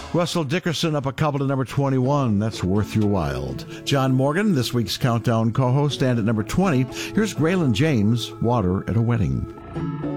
Russell Dickerson up a couple to number 21. That's Worth Your While. John Morgan, this week's Countdown co-host, and at number 20, here's Graylin James, Water at a Wedding.